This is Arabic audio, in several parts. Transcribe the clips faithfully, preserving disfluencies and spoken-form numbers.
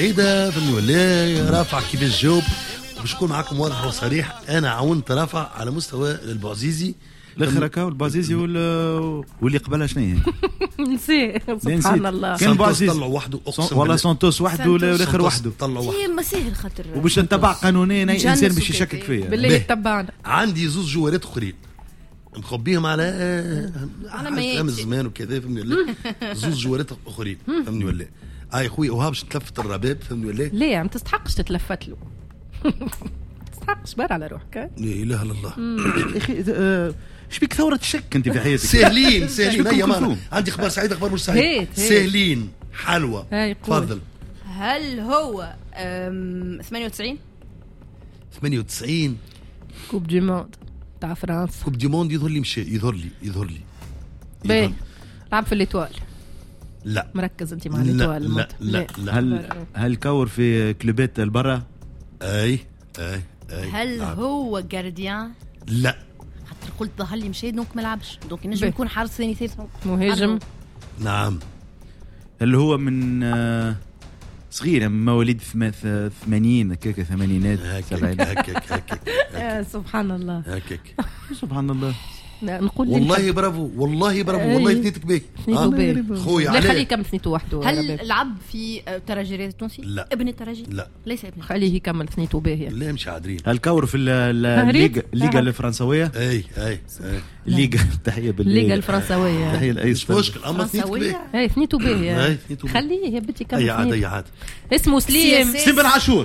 هيدا فهمني ولا رافع كيفاش جاوب. باش نكون معكم واضح وصريح، انا عاونت رافع على مستوى البعزيزي الاخر هكا والبازيزي واللي قبلها شنو هي؟ نسي سبحان الله. كان بازيزي طلعوا وحده اقسم والله سانتوس وحده والاخر وحده طلعوا وحده. ما سهل خاطر وباش نتبع قانونيا اي انسان باش يشكك فيا بالله يتبعنا. عندي زوز جوارات اخرين مخبيهم على على ما خمس زمان وكذا فهمني ولا زوز جوارات اخرين فهمني ولا اي خويا وها باش نتلفت الرباب فهمني ولا لا ما تستحقش تتلفت له. تستحقش بار على روحك. لا اله الا الله يا اخي. ايش بك ثورة الشك انت في حياتك؟ سهلين سهلين. هيا مانا عندي خبر سعيد اخبار مش سعيد. هيت هيت. سهلين حلوة. تفضل. هل هو ثمانية وتسعين ثمانية وتسعين كوب دي موند تاع فرنسا؟ كوب دي موند يظهر لي مشى يظهر لي يظهر لي باهي لعب في الإيطوال. لا مركز انت مع الإيطوال. لا لا, لا, لا. هل هل كور في كلوبات البرا؟ اي اي اي. هل نعم. هو جارديان؟ لا خاطر قلت ظهر لي مشى دونك ما لعبش دونك ينجم يكون حارس ثاني ثالث مهاجم. نعم. اللي هو من صغير من مواليد ثمانين هكاك ثمانينات هكاك هكاك هكاك. سبحان الله هكاك سبحان الله. نقول والله برافو والله برافو والله ثنيتك بيه خويا. لا خليه يكمل ثنيته وحده. هل لعب في ترجي رياض التونسي؟ لا. ابن الترجي؟ لا ليس ابن. خليه يكمل ثنيته باهيه. لا مش عادرين. هل كور في الليغا الليغا الفرنسويه؟ اي اي الليغا. تحيه بالليغا الليغا الفرنسويه. تحيه لاي مش مشكل اما ثنيتك بيه. اي ثنيته باهيه خليه يا بنتي كمل. اي عاد اي عاد. اسمه سليم سليم بن عاشور.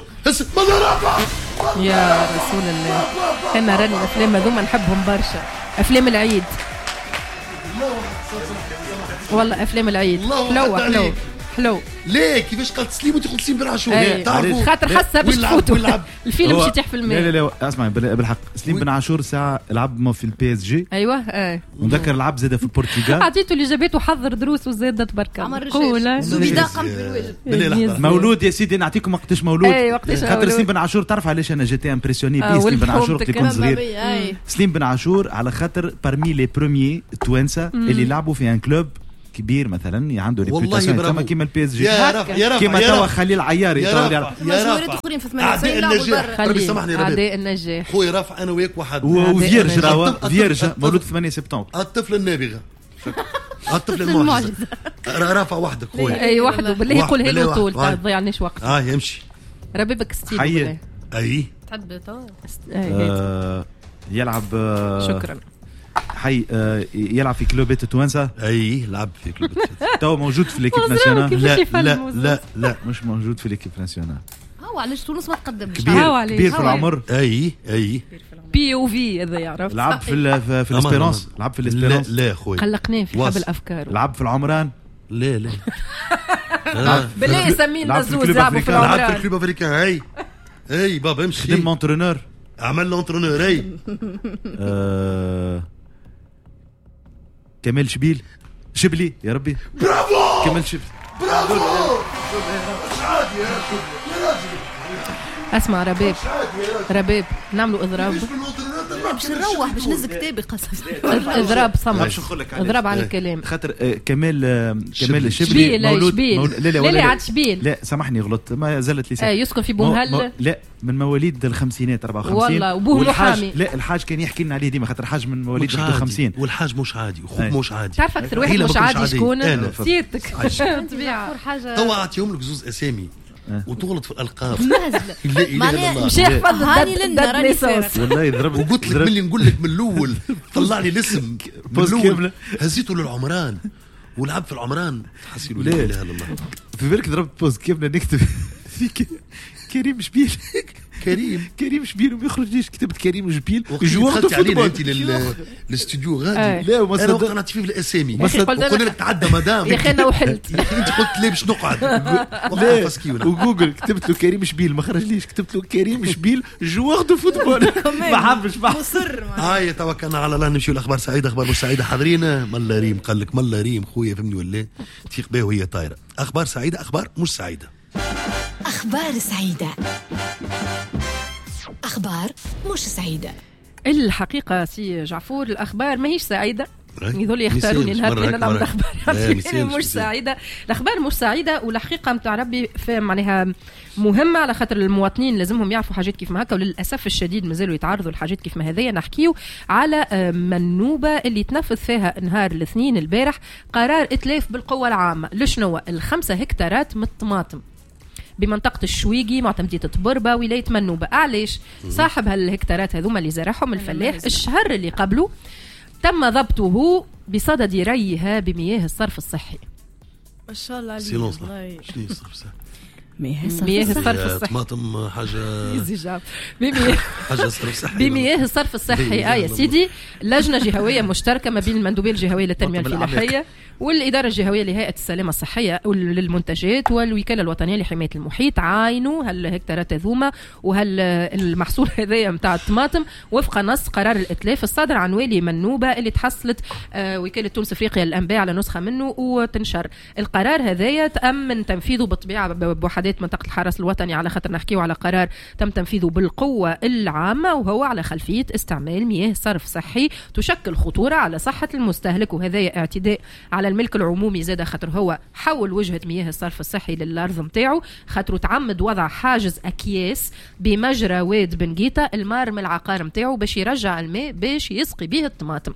يا رسول الله. انا راني الافلام هذوما نحبهم برشا. افلام العيد والله افلام العيد حلو حلو حلو. ليه كيفاش قالت سليم وانت قلت سليم بن عاشور؟ تعرفوا خاطر حاسه باش تفوتوا الفيلم باش يتيح في الماء. لا لا لا اسمع بالحق سليم بن عاشور ساعه لعب في البي اس جي. ايوه اي ونذكر لعب زاده في البرتغال. عطيته اللي جابته حضر دروس وزاده تبارك الله. قول زبيده قام بالواجب. مولود يا سيدي نعطيكم وقتاش مولود. اي وقتاش خاطر سليم بن عاشور تعرف علاش انا جيتي امبرسيوني بي سليم بن عاشور اللي كنت صغير. سليم بن عاشور على خاطر بارمي لي بروميي التوانسه اللي لعبوا في ان كلوب كبير مثلا عنده ريبيوتاسيون كما كيما البي اس جي. يا رفع يا رفع كيما توا خليل عياري يا رفع يا رفع اخرين في ثمانية وتسعين لعبوا برا. ربي سامحني ربي. اعداء النجاح خويا رافع انا وياك واحد وفيرج راهو فيرج مولود ثمانية سبتمبر. الطفل النابغه الطفل المعجزه رافع وحدك خويا. اي وحده بالله يقولها له طول تضيعنيش وقت. اه يمشي ربيبك ستيل. حي اي تحب تو يلعب. شكرا. حي يلعب في كلوبات التوانسه. اي لعب في كلوبات تو موجود في ليكيب ناسيونال. لا لا لا لا مش موجود في ليكيب ناسيونال. هو علاش تونس ما تقدمش؟ كبير كبير في العمر. اي اي بي او في هذا يعرف. لعب في في الاسبيرونس. لعب في الاسبيرونس. لا خويا قلقناه في حب الافكار. لعب في العمران. لا لا بالله سمينا زوز لعبوا في العمران. لعب في الكلوب افريكان. اي اي بابا امشي. خدم مونترونور. عمل لونترونور. اي كمال شبيل شبلي يا ربي. برافو كمال شبلي. برافو. مش عادي يا راجل. اسمع رباب رباب نعملوا اضراب. باش نروح باش نهز كتابي قصص. اضراب صمت. اضراب على الكلام. خاطر كمال كمال شبلي مولود لا لا لا عاد شبيل. لا سامحني غلط ما زالت لي. آه يسكن في بومهل. لا من مواليد الخمسينات أربعة وخمسين. والله وبوه محامي. لا الحاج كان يحكي لنا عليه ديما خاطر حاج من مواليد واحد وخمسين. والحاج مش عادي وخوك مش عادي. تعرف اكثر واحد مش عادي شكون؟ سيرتك طبيعه حاجه. تو اعطيهم لك زوز اسامي وتغلط في الالقاب. معناها مش يحفظ هاني لنا راني سيرت والله يضرب. وقلت لك ملي نقول لك من الاول طلع لي الاسم من الاول هزيته للعمران ولعب في العمران. حسيلوا لا اله الا الله. في بالك ضربت بوست كيفنا نكتب فيك كريم شبيل. كريم كريم شبيل وما يخرجليش. كتبت كريم شبيل جوار دو فوتبول. انت للاستوديو غادي. لا وما انا قنعت فيه في الاسامي. قلت لك تعدى مدام يا اخي انا وحلت. انت قلت ليه باش نقعد. لا وجوجل كتبت له كريم شبيل ما خرجليش. كتبت له كريم شبيل جوار دو فوتبول. ما حبش مصر. هاي توكلنا على الله نمشيو الاخبار سعيده. اخبار مش سعيده حاضرين. ملا ريم قال لك ملا ريم خويا فهمني ولا تفيق بها وهي طايره. اخبار سعيده اخبار مش سعيده. أخبار سعيدة أخبار مش سعيدة. الحقيقة سي جعفور الأخبار ما هيش سعيدة يظل يختاروني نهار اللي نعمل اخبار مش سعيده. الاخبار مش سعيده والحقيقه نتاع ربي معناها مهمه على خاطر المواطنين لازمهم يعرفوا حاجات كيف ما هكا، وللاسف الشديد مازالوا يتعرضوا لحاجات كيف ما هذيا. نحكيو على منوبه اللي تنفذ فيها نهار الاثنين البارح قرار اتلاف بالقوه العامه لشنو الخمسة هكتارات من الطماطم بمنطقة الشويقي معتمدية تبربة ولاية منوبة. علاش صاحب هالهكتارات هذوما اللي زرعهم الفلاح الشهر اللي قبله تم ضبطه بصدد ريها بمياه الصرف الصحي. ما شاء الله عليك. شنو الصرف الصحي؟ مياه الصرف الصحي. طماطم حاجة بمياه حاجة صرف صحي. بمياه الصرف الصحي. اه يا سيدي، لجنة جهوية مشتركة ما بين المندوبية الجهوية للتنمية الفلاحية والإدارة الجهوية لهيئة السلامة الصحية للمنتجات والوكالة الوطنية لحماية المحيط عاينوا هالهكتارات هذوما وهالمحصول هذايا متاع الطماطم وفق نص قرار الإتلاف الصادر عن والي منوبة اللي تحصلت آه وكالة تونس أفريقيا للأنباء على نسخة منه وتنشر. القرار هذايا تأمن تنفيذه بالطبيعة بوحدات منطقة الحرس الوطني على خاطر نحكيه على قرار تم تنفيذه بالقوة العامة وهو على خلفية استعمال مياه صرف صحي تشكل خطورة على صحة المستهلك، وهذايا اعتداء على الملك العمومي زاد خاطر هو حول وجهة مياه الصرف الصحي للأرض متاعه، خاطر تعمد وضع حاجز أكياس بمجرى واد بنقيطة المار من العقار متاعه باش يرجع الماء باش يسقي به الطماطم.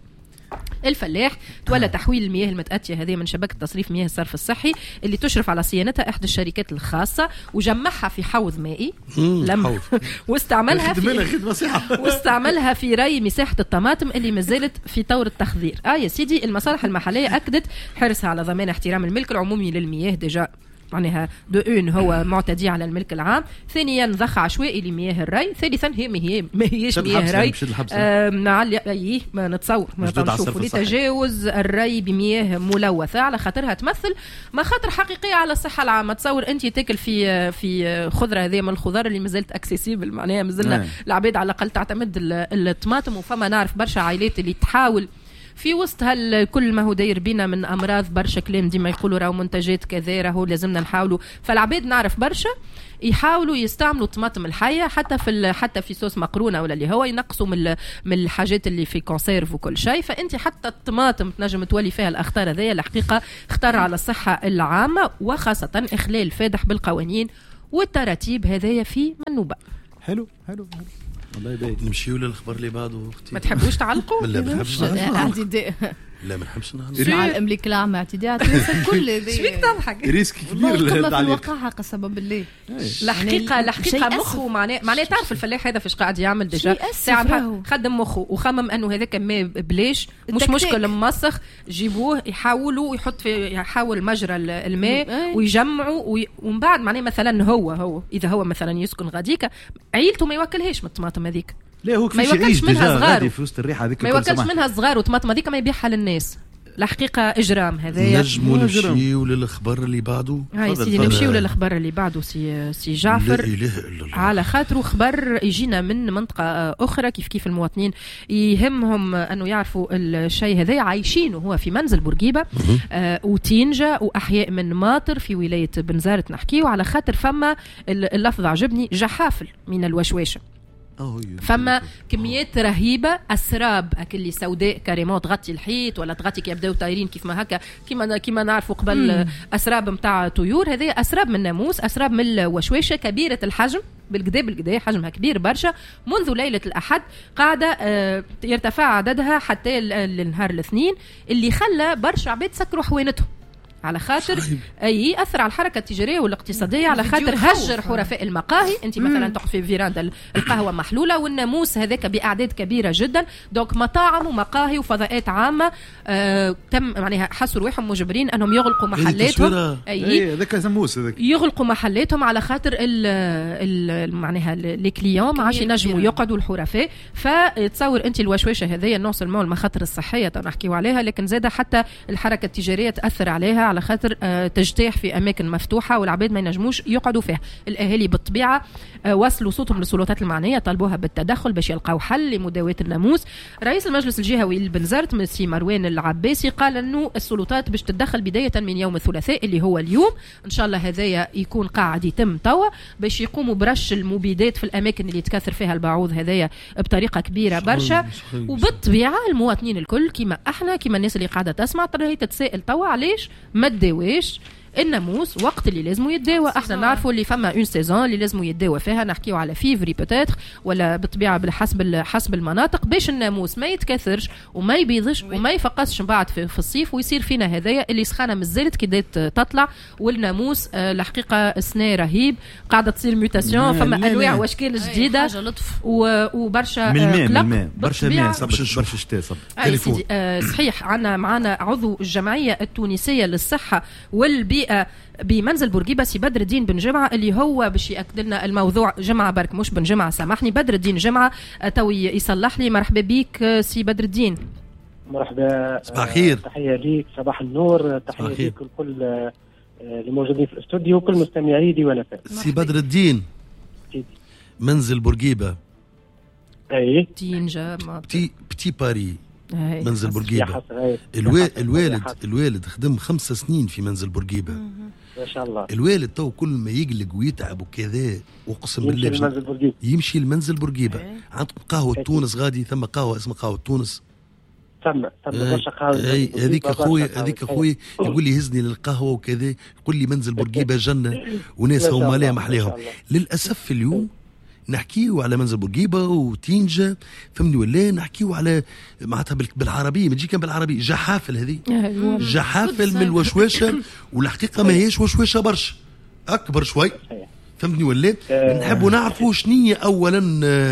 الفلاح تولى تحويل المياه المتأتية هذه من شبكة تصريف مياه الصرف الصحي اللي تشرف على صيانتها إحدى الشركات الخاصة وجمعها في حوض مائي لم واستعملها في واستعملها في ري مساحة الطماطم اللي مازالت في طور التخذير. آه يا سيدي، المصالح المحلية أكدت حرصها على ضمان احترام الملك العمومي للمياه ديجا معناها دو اون هو معتدي على الملك العام، ثانيا ضخ عشوائي لمياه الري، ثالثا هي ما ما هيش مياه ري نعلي اي ما نتصور ما نشوفوا لتجاوز الري بمياه ملوثه على خاطرها تمثل مخاطر حقيقيه على الصحه العامه. تصور انت تاكل في في خضره هذه من الخضار اللي مازالت اكسيسيبل معناها مازلنا العباد على الاقل تعتمد الطماطم، وفما نعرف برشا عائلات اللي تحاول في وسط هالكل ما هو داير بينا من امراض برشا كلام ديما يقولوا راهو منتجات كذا راهو لازمنا نحاولوا، فالعباد نعرف برشا يحاولوا يستعملوا الطماطم الحيه حتى في حتى في صوص مقرونه ولا اللي هو ينقصوا من من الحاجات اللي في كونسيرف وكل شيء. فانت حتى الطماطم تنجم تولي فيها الاخطار هذيا الحقيقه خطر على الصحه العامه وخاصه اخلال فادح بالقوانين والتراتيب هذايا في منوبه. حلو حلو حلو والله باهي. نمشيو للخبر اللي بعده اختي. ما تحبوش تعلقوا؟ لا ما نحبش اعتداء. لا ما نحبش نعلق مع الاملاك العامة اعتداء الكل هذه. شبيك تضحك؟ ريسك كبير للوقاحة قسما بالله. الحقيقة الحقيقة مخه معناه معناه تعرف الفلاح هذا فاش قاعد يعمل ديجا ساعة خدم مخه وخمم انه هذاك ما بلاش مش مشكل مسخ جيبوه يحاولوا يحط في يحاول مجرى الماء ويجمعوا ومن بعد معناه مثلا هو هو اذا هو مثلا يسكن غاديكا عيلته ما يوكلهاش من الطماطم هذيك. لا هو ما يوكلش منها صغار في وسط الريحه هذيك ما يوكلش منها صغار وطماطم هذيك ما يبيعها للناس. الحقيقه اجرام هذايا. نجموا نمشيو للخبر اللي بعده. هاي سيدي نمشيو للخبر اللي بعده سي سي جعفر. على خاطره خبر يجينا من منطقه اخرى كيف كيف المواطنين يهمهم انه يعرفوا الشيء هذا عايشينه هو في منزل بورقيبه آه وتينجا واحياء من ماطر في ولايه بنزرت نحكيه على خاطر فما اللفظ عجبني جحافل من الوشواشه. فما كميات رهيبه اسراب اكل سوداء كريمات تغطي الحيط ولا تغطي كي يبداو طايرين كيف ما هكا كيما كيما نعرفوا قبل مم. اسراب نتاع طيور. هذه اسراب من ناموس اسراب من الوشواشه كبيره الحجم بالقدا بالقدا حجمها كبير برشا منذ ليله الاحد قاعده آه يرتفع عددها حتى لنهار الاثنين اللي خلى برشا عباد سكروا حوانتهم على خاطر اي اثر على الحركه التجاريه والاقتصاديه على خاطر هجر حرفاء المقاهي. انت مثلا تقف في فيراندا القهوه محلوله والناموس هذاك باعداد كبيره جدا دونك مطاعم ومقاهي وفضاءات عامه آه تم معناها حسوا روحهم مجبرين انهم يغلقوا محلاتهم. اي هذاك زموس هذاك يغلقوا محلاتهم على خاطر ال معناها لي كليون ما عادش ينجموا يقعدوا الحرفاء. فتصور انت الوشواشه هذه نوصل مول المخاطر الصحيه تنحكيوا عليها لكن زاده حتى الحركه التجاريه تاثر عليها على خاطر تجتاح في اماكن مفتوحه والعباد ما ينجموش يقعدوا فيها. الاهالي بالطبيعه وصلوا صوتهم للسلطات المعنيه، طلبوها بالتدخل باش يلقاو حل لمداواه الناموس. رئيس المجلس الجهوي للبنزرت مسي مروان العباسي قال انه السلطات باش تتدخل بدايه من يوم الثلاثاء اللي هو اليوم ان شاء الله. هذايا يكون قاعد يتم توا باش يقوموا برش المبيدات في الاماكن اللي تكثر فيها البعوض هذايا بطريقه كبيره برشا. وبالطبيعه المواطنين الكل كيما احنا كيما الناس اللي قاعده تسمع راهي تتسائل توا علاش ما تداواش الناموس وقت اللي لازم يتداوى. احنا نعرفوا اللي فما اون سيزون اللي لازم يتداوى فيها، نحكيو على فيفري بوتيتر ولا بالطبيعه بالحسب حسب المناطق باش الناموس ما يتكثرش وما يبيضش وما يفقسش من بعد في, في الصيف ويصير فينا هذايا اللي سخانه مازالت كدات تطلع. والناموس آه الحقيقه السنه رهيب قاعده تصير ميوتاسيون، فما انواع واشكال جديده وبرشا قلق برشا ماء برشا شتاء. آه صحيح. عندنا معنا عضو الجمعيه التونسيه للصحه والبيئة بمنزل بورقيبة سي بدر الدين بن جمعة اللي هو باش يأكد لنا الموضوع. جمعة برك مش بن جمعة سامحني، بدر الدين جمعة توي يصلح لي. مرحبا بيك سي بدر الدين. مرحبا، صباح الخير. تحية ليك، صباح النور، تحية ليك الكل اللي موجودين في الاستوديو وكل مستمعي دي وانا فاهم. سي بدر الدين منزل بورقيبة اي تينجا بتي بتي باري منزل بورقيبة. الوالد الوالد الوالد خدم خمس سنين في منزل بورقيبة ما شاء الله. الوالد تو كل ما يقلق ويتعب وكذا اقسم بالله يمشي, يمشي لمنزل بورقيبة. عندكم قهوة تونس غادي ثم قهوة اسمها قهوة تونس ثم ثم برشا قهوة. هذيك اخويا هذيك اخويا يقول لي هزني للقهوة وكذا، يقول لي منزل بورقيبة جنة وناس هم عليها محليهم. للاسف اليوم نحكيو على منزل بورقيبة وتينجا فهمني ولا نحكيو على معناتها بالعربية ما تجي كان بالعربية جحافل. هذه جحافل من الوشواشة والحقيقة ما هيش وشواشة برشا أكبر شوي فهمني ولا. نحبوا نعرفوا شنية أولا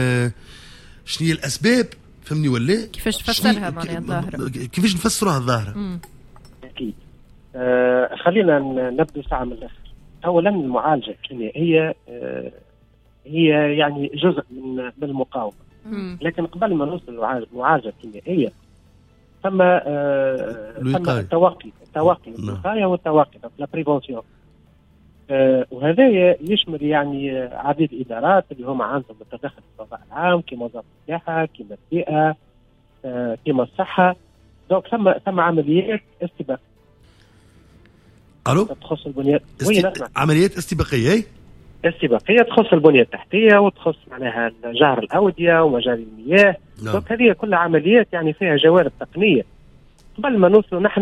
شنية الأسباب فهمني ولا كيفاش تفسرها معناها الظاهرة كيفاش نفسروها الظاهرة. أكيد. آه خلينا نبدأ ساعة من الآخر. أولا المعالجة الكيميائية آه هي يعني جزء من المقاومة، لكن قبل ما نوصل للمعالجة الكيميائية ثم آه ثم التوقي التوقي الوقاية والتوقي لا بريفونسيون. آه وهذا يشمل يعني عديد إدارات اللي هم عندهم التدخل في الوضع العام كما وزارة الصحة كما البيئة آه كما الصحة. دونك ثم ثم عمليات استباق. الو تخص البنية استي... عمليات استباقية استباقية تخص البنية التحتية وتخص معناها جهر الأودية ومجاري المياه. دونك هذه كلها عمليات يعني فيها جوانب تقنية قبل ما نوصل نحن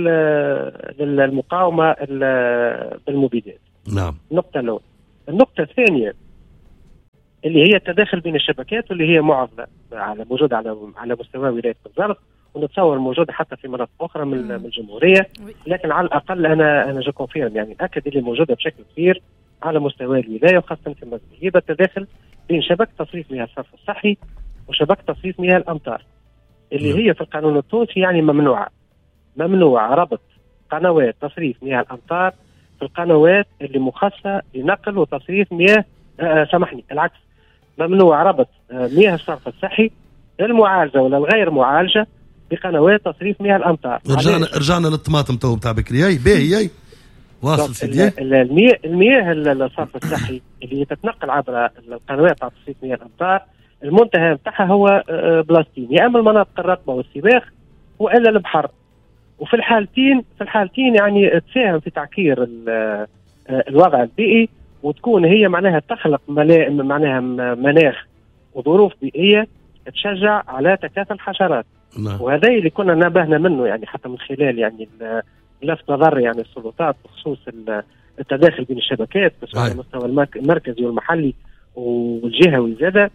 للمقاومة بالمبيدات. نعم. النقطة الأولى. النقطة الثانية اللي هي التداخل بين الشبكات واللي هي معضلة على موجودة على على مستوى ولاية بنزرت ونتصور موجودة حتى في مناطق أخرى من الجمهورية، لكن على الأقل أنا أنا جو كونفيرم يعني أكد اللي موجودة بشكل كبير على مستوى الولاية وخاصة في المسؤولية التداخل بين شبكة تصريف مياه الصرف الصحي وشبكة تصريف مياه الأمطار اللي هي في القانون التونسي يعني ممنوعة. ممنوع ربط قنوات تصريف مياه الأمطار في القنوات اللي مخصصة لنقل وتصريف مياه آه سامحني العكس، ممنوع ربط آه مياه الصرف الصحي المعالجة ولا الغير معالجة بقنوات تصريف مياه الأمطار. رجعنا رجعنا للطماطم تو بتاع بكري. هاي باهي هاي واصل سيدي. المياه المياه الصرف الصحي اللي تتنقل عبر القنوات تاع تصريف مياه الأمطار المنتهى بتاعها هو بلاستين، يا اما المناطق الرطبه والسباخ والا البحر. وفي الحالتين في الحالتين يعني تساهم في تعكير الوضع البيئي وتكون هي معناها تخلق معناها مناخ وظروف بيئيه تشجع على تكاثر الحشرات. نعم. وهذا اللي كنا نبهنا منه يعني حتى من خلال يعني لفت نظر يعني السلطات بخصوص التداخل بين الشبكات بس على المستوى المركزي والمحلي والجهوي زاده،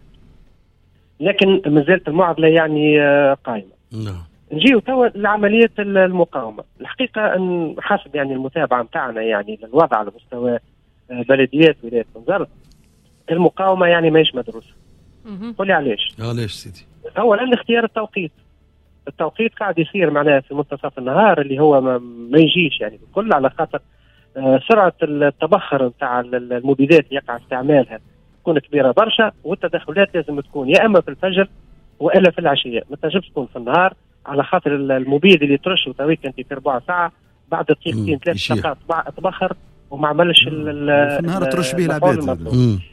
لكن ما زالت المعضله يعني قائمه. نعم. نجيو توا لعمليه المقاومه. الحقيقه ان حسب يعني المتابعه نتاعنا يعني للوضع على مستوى بلديات ولايه بنزرت المقاومه يعني ماهيش مدروسه. قولي علاش؟ علاش سيدي؟ اولا اختيار التوقيت. التوقيت قاعد يصير معناها في منتصف النهار اللي هو ما, ما يجيش يعني الكل على خاطر سرعه التبخر نتاع المبيدات اللي يقع استعمالها تكون كبيره برشا، والتدخلات لازم تكون يا اما في الفجر والا في العشيه، ما تنجمش تكون في النهار على خاطر المبيد اللي ترش وتويك انت في ربع ساعه بعد دقيقتين ثلاث دقائق تبخر وما عملش في النهار ترش به العباد.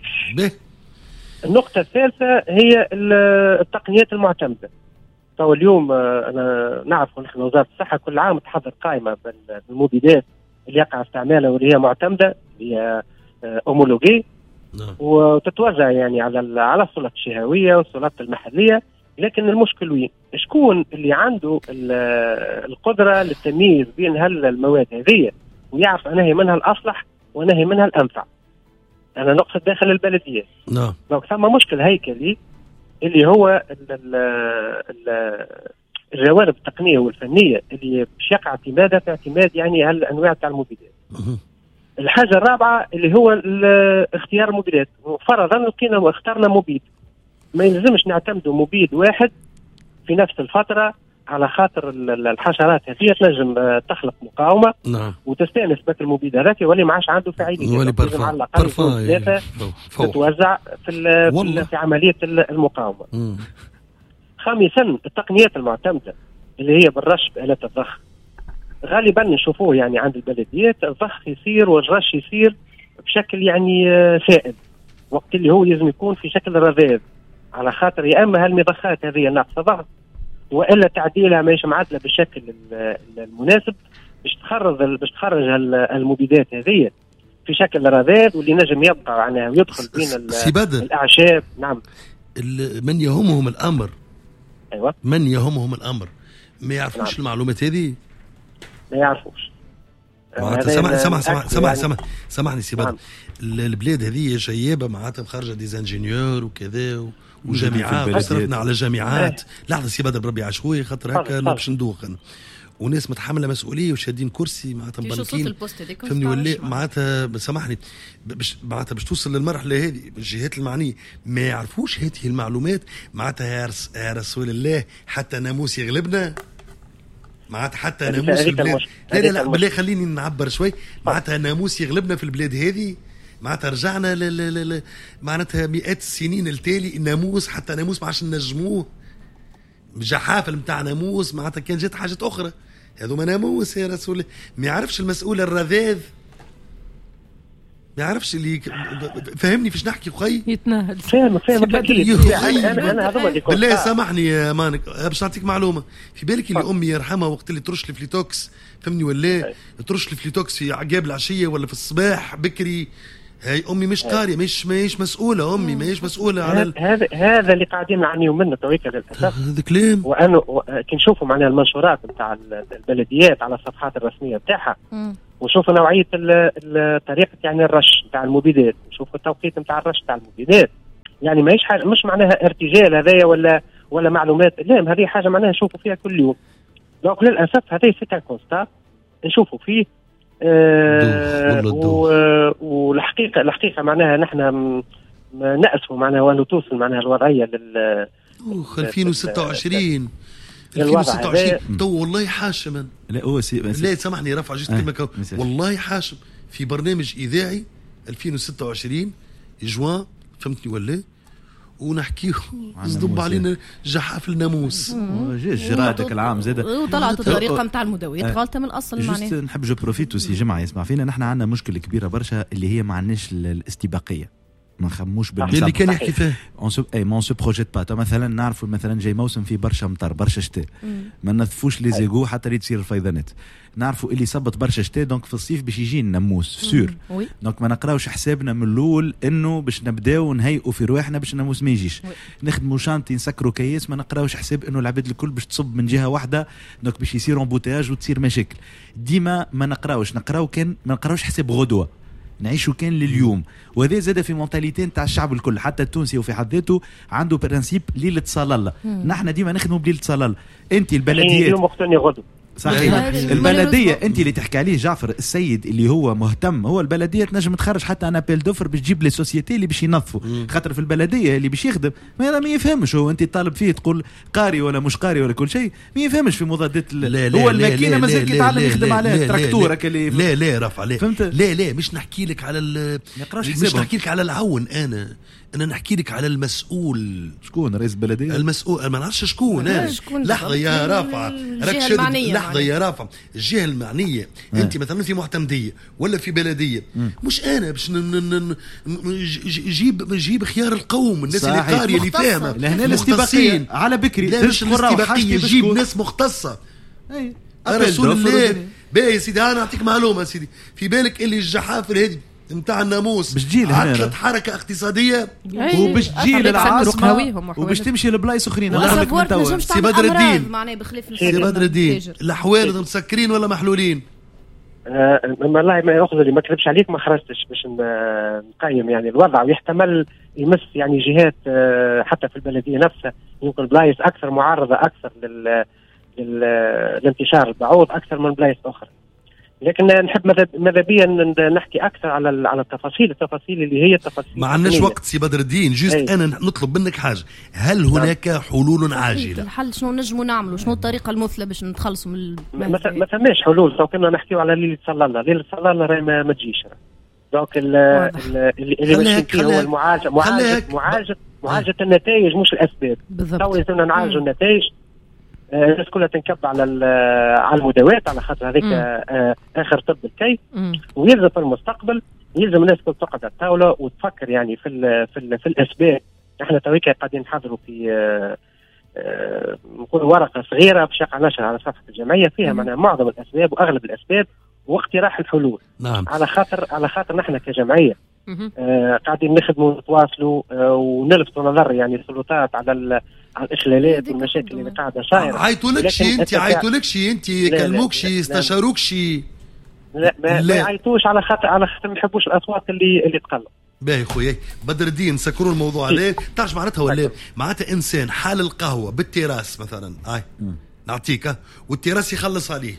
النقطة الثالثة هي التقنيات المعتمدة. تو اليوم أنا نعرف نحن وزارة الصحة كل عام تحضر قائمة بالمبيدات اللي يقع استعمالها واللي هي معتمدة اللي هي أومولوجي وتتوزع يعني على على السلطات الشهوية والسلطات المحلية. لكن المشكل وين؟ شكون اللي عنده القدرة للتمييز بين هالمواد هذه ويعرف أنها هي منها الأصلح وأنها هي منها الأنفع؟ أنا نقصد داخل البلديات. نعم. لو ثم مشكل هيكلي اللي هو ال ال ال الجوانب التقنية والفنية اللي باش يقع اعتمادها في اعتماد يعني هالأنواع تاع المبيدات. الحاجة الرابعة اللي هو اختيار المبيدات. فرضا لقينا اخترنا مبيد، ما يلزمش نعتمدوا مبيد واحد في نفس الفترة على خاطر الحشرات هذه تنجم تخلق مقاومة. نعم. وتستانس بك المبيد هذاك واللي ما عادش عنده فاعلية. ولي برفان برفان تتوزع في في عملية المقاومة. مم. خامسا التقنيات المعتمدة اللي هي بالرش بآلات الضخ. غالبا نشوفوه يعني عند البلديات الضخ يصير والرش يصير بشكل يعني سائل، وقت اللي هو لازم يكون في شكل رذاذ، على خاطر يا اما هالمضخات هذه ناقصه ضغط والا تعديلها ماهيش معدله بالشكل المناسب باش تخرج باش تخرج المبيدات هذه في شكل رذاذ واللي نجم يبقى معناها ويدخل بين الاعشاب. نعم. من يهمهم الامر. ايوه. من يهمهم الامر ما يعرفوش. نعم. المعلومات هذه ما يعرفوش. سمح سمح سمح سمح سمح سامحني سي بدر. البلاد هذه شيابه معناتها خارجه ديزانجينيور وكذا وجامعات صرفنا على جامعات. لحظه سي بدر بربي عشوي خاطر هكا باش ندوخ انا وناس متحمله مسؤوليه وشادين كرسي معناتها مبنكين فهمني ولا معناتها سامحني معناتها باش توصل للمرحله هذه الجهات المعنيه ما يعرفوش هذه المعلومات معناتها يا رسول الله حتى ناموس يغلبنا معناتها حتى ناموس في البلاد. لا لا لا بالله خليني نعبر شوي. معناتها ناموس يغلبنا في البلاد هذه معناتها رجعنا ل ل ل معناتها مئات السنين التالي الناموس حتى ناموس ما عادش نجموه جحافل نتاع ناموس معناتها كان جات حاجات اخرى. هذو ما ناموس يا رسول الله. ما يعرفش المسؤول الرذاذ ما يعرفش اللي فهمني فيش نحكي خي يتنهد فاهم فاهم انا انا هذا بالله سامحني يا مانك باش نعطيك معلومه في بالك اللي امي يرحمها وقت اللي ترش لي فليتوكس فهمني ولا ترش لي فليتوكس في عقاب العشيه ولا في الصباح بكري هاي امي مش قاريه مش ماهيش مسؤوله امي ماهيش مسؤوله على هذا هذا اللي قاعدين نعانيو منه تويك للاسف. هذا كلام. وانا كي نشوفوا معناها المنشورات نتاع البلديات على الصفحات الرسميه نتاعها ونشوف نوعيه طريقه يعني الرش نتاع المبيدات نشوف التوقيت نتاع الرش نتاع المبيدات يعني ماهيش حاجه مش معناها ارتجال هذايا ولا ولا معلومات لا هذه حاجه معناها نشوفوا فيها كل يوم. دونك للاسف هذا سي كان كونستا نشوفوا فيه آه والحقيقه الحقيقه معناها نحن نأسفوا معناها وانه توصل معناها الوضعيه لل ألفين وستة وعشرين ألفين وستة وعشرين تو والله حاشما. لا هو سي لا سامحني رفع جست كلمه آه. والله حاشم في برنامج اذاعي ألفين وستة وعشرين جوان فهمتني ولا ونحكيه يصدب علينا جحاف الناموس جرادك العام زاد وطلعت الطريقه نتاع المدويات غلطه من الاصل معناها. نحب جو بروفيت وسي جماعه يسمع فينا نحن عندنا مشكله كبيره برشا اللي هي ما عندناش الاستباقيه ما نخموش بالمسابقه اللي كان يحكي فيه اون سو اي مون سو بروجيت با مثلا نعرفوا مثلا جاي موسم فيه برشا مطر برشا شتاء ما نظفوش لي زيغو حتى تصير الفيضانات نعرفوا اللي صبت برشا شتاء دونك في الصيف باش يجي الناموس سور دونك ما نقراوش حسابنا من الاول انه باش نبداو نهيئوا في رواحنا باش الناموس ما يجيش نخدموا شانتي نسكروا كياس ما نقراوش حساب انه العباد الكل باش تصب من جهه واحده دونك باش يصير امبوتاج وتصير مشاكل ديما ما نقراوش نقراو كان ما نقراوش حساب غدوه نعيشوا كان لليوم وهذا زاد في مونتاليتين تاع الشعب الكل حتى التونسي وفي حد ذاته عنده برانسيب ليله صلاله نحن ديما نخدموا بليله صلاله انت البلديات اليوم مقتني غدو صحيح البلديه انت اللي تحكي عليه جعفر السيد اللي هو مهتم هو البلديه تنجم تخرج حتى انا بيل دوفر باش تجيب لي سوسيتي اللي باش ينظفوا خاطر في البلديه اللي باش يخدم ما ما يفهمش هو انت طالب فيه تقول قاري ولا مش قاري ولا كل شيء ما يفهمش في مضادات هو الماكينه مازال كيتعلم يخدم عليها التراكتور اللي لا لا رفع عليه لا لا مش نحكي لك على مش نحكي لك على العون انا انا نحكي لك على المسؤول شكون رئيس البلديه المسؤول ما نعرفش شكون انا لحظه يا رافعه راك شاد لحظه يا رافع الجهه المعنيه اه. انت مثلا في معتمديه ولا في بلديه م. مش انا باش نجيب نجيب خيار القوم الناس اللي قاريه اللي فاهمه لهنا الاستباقيه على بكري مش الاستباقيه نجيب ناس مختصه اي رسول الله باهي يا سيدي انا نعطيك معلومه سيدي في بالك اللي الجحافل هذي نتاع الناموس عقلت حركه اقتصاديه وباش تجي للعاصمه وباش تمشي لبلايص اخرين سي بدر الدين سي بدر الدين الاحوال مسكرين ولا محلولين؟ أه والله ما ياخذ لي ما كذبش عليك ما خرجتش باش نقيم يعني الوضع ويحتمل يمس يعني جهات أه حتى في البلديه نفسها يمكن بلايص اكثر معرضه اكثر لل للانتشار البعوض اكثر من بلايص اخرى. لكن نحب ماذا بيا نحكي اكثر على على التفاصيل التفاصيل اللي هي التفاصيل ما عندناش وقت سي بدر الدين جست أي. انا نطلب منك حاجه هل هناك حلول عاجله؟ الحل شنو نجموا نعملوا شنو الطريقه المثلى باش نتخلصوا من ما ثماش حلول لو كنا نحكيو على اللي تصلى لنا اللي تصلى لنا راهي ما تجيش دونك اللي ماشي فيه هو المعالجه معالجه معالجه معالجه النتائج مش الاسباب تو لازمنا نعالجوا النتائج. الناس كلها تنكب على على المداوات على خاطر هذيك اخر طب الكي ويلزم في المستقبل يلزم الناس كل تقعد على الطاوله وتفكر يعني في ال في, ال في الاسباب. احنا تويك قاعدين نحضروا في نقول ورقه صغيره بشقه نشر على صفحه الجمعيه فيها معناها معظم الاسباب واغلب الاسباب واقتراح الحلول. نعم. على خاطر على خاطر نحن كجمعيه آه قاعدين نخدموا ونتواصلوا آه ونلفتوا نظر يعني السلطات على على الاخلالات والمشاكل اللي قاعده صايره. عيطوا لك شي انت عيطوا لك شي انت كلموك شي استشاروك شي؟ لا ما, ما عيطوش على خاطر على خاطر ما نحبوش الاصوات اللي اللي تقلق. باهي خويا بدر الدين سكروا الموضوع عليه تعرف معناتها ولا معناتها انسان حال القهوه بالتراس مثلا هاي نعطيك والتراس يخلص عليه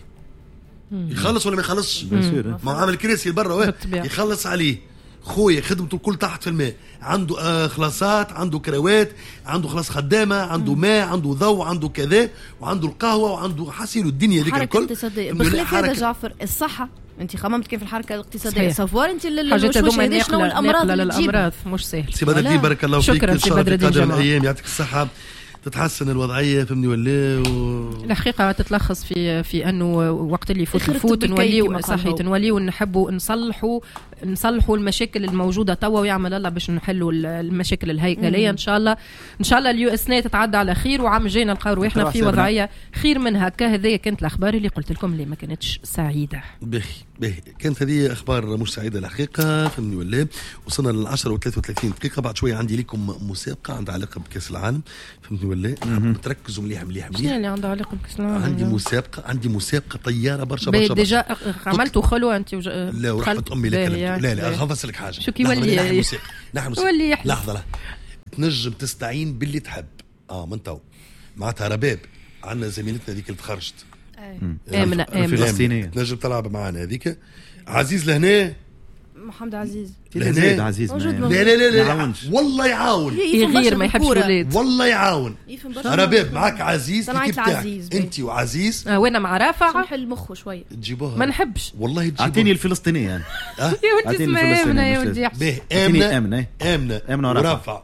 يخلص ولا ما يخلصش؟ ما عامل كراسي برا يخلص عليه خويا خدمته كل تحت في الماء عنده آه خلاصات عنده كروات عنده خلاص خدامه عنده ماء عنده ضوء عنده كذا وعنده القهوه وعنده حاسيلو الدنيا ذيك الكل بخلاف هذا جعفر الصحه انت خممت كيف الحركه الاقتصاديه سافوار انت الحاجات هذوما نقله الامراض الامراض مش سهل سي بدر الدين بارك الله فيك ان شاء الله في قادم الايام يعطيك الصحه تتحسن الوضعيه فهمني ولا و... الحقيقه تتلخص في في انه وقت اللي يفوت يفوت نوليو صحيح نوليو نحبوا نصلحوا نصلحوا المشاكل الموجوده توا ويعمل الله باش نحلوا المشاكل الهيكليه ان شاء الله ان شاء الله اليو اسنا تتعدى على خير وعام جاي نلقاو روحنا في وضعيه خير من هكا. هذه كانت الاخبار اللي قلت لكم اللي ما كانتش سعيده. باهي باهي كانت هذه اخبار مش سعيده الحقيقه فهمني ولا وصلنا لل عشرة وثلاثة وثلاثين دقيقه. بعد شويه عندي لكم مسابقه عندها علاقه بكاس العالم فهمتني ولا تركزوا مليح مليح مليح. شنو اللي عنده علاقه بكاس العالم؟ عندي مسابقه عندي مسابقه طياره برشا برشا ديجا عملتوا خلوه انت وج... لا ورحمه امي لك لا لا خلص لك حاجه شو كي ولي نحن ولي لحظه لا تنجم تستعين باللي تحب اه من تو معناتها رباب عندنا زميلتنا هذيك اللي تخرجت امنه امنه فلسطينيه تنجم تلعب معنا هذيك. عزيز لهنا محمد عزيز زيد عزيز لا لا لا لا والله يعاون يغير ما يحبش الولاد والله يعاون. رباب معك عزيز انت وعزيز آه وانا مع رافع نحل مخه شويه تجيبوها ما نحبش والله تجيبوها. اعطيني الفلسطينيه يعني اه يا ودي اسمها امنه يا ودي امنه امنه امنه امنه ورافع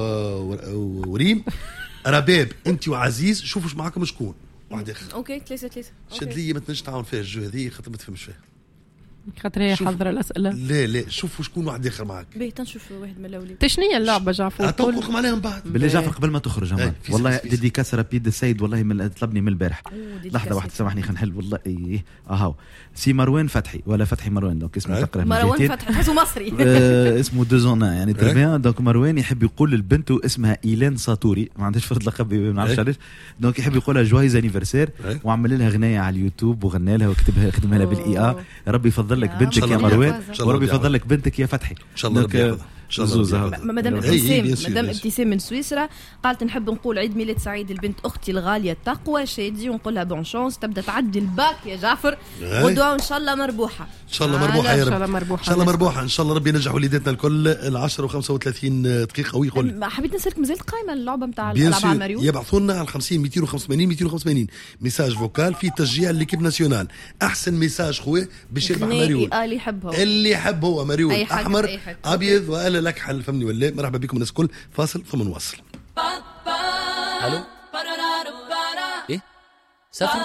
وريم رباب انت وعزيز شوفوا ايش معكم شكون واحد اخر اوكي ثلاثه ثلاثه شد لي ما تنجم تعاون فيها الجو هذه خاطر ما تفهمش فيها خاطر هي حضر الاسئله. لا لا شوفوا شكون واحد اخر معك باهي تنشوف واحد من الاولاد تشنية اللعبه جعفر تقول لكم عليهم بعد بالله جعفر قبل ما تخرج ايه والله ديديكاس رابيد السيد والله من طلبني من البارح لحظه واحده سامحني خلينا نحل والله ايه اهو سي مروان فتحي ولا فتحي مروان دونك اسمه تقرا مروان فتحي حسو مصري آه اسمه دوزونا يعني تربيان دونك مروان يحب يقول لبنته اسمها ايلان ساطوري ما عندهاش فرد لقب ما نعرفش علاش دونك يحب يقولها جوايز انيفرسير وعمل لها غنايه على اليوتيوب وغنى لها وكتبها خدمها لها بالاي ا ربي يفضل لك بنتك يا مروان وربي يفضل لك بنتك يا فتحي ان شاء الله ربي يحفظها زوزة. مدام ابتسام مدام ابتسام من سويسرا قالت نحب نقول عيد ميلاد سعيد البنت اختي الغاليه تقوى شادي ونقول لها بون شانس تبدا تعدي الباك يا جعفر غدوه ان شاء الله مربوحه ان شاء الله مربوحه يا رب ان شاء الله مربوحه ان شاء الله مربوحه ان شاء الله ربي ينجح وليداتنا الكل العشرة وخمسة وثلاثين دقيقه ويقول حبيت نسالك مازالت قايمه اللعبه نتاع الالعاب على ماريو يبعثوا لنا على خمسين مئتين وخمسة وثمانين مئتين وخمسة وثمانين ميساج فوكال في تشجيع ليكيب ناسيونال احسن ميساج خويا باش يربح ماريو اللي يحب هو اللي يحب هو ماريو احمر ابيض وقال لك حل فهمني ولا مرحبا بكم الناس الكل فاصل ثم نواصل. الو ايه سافر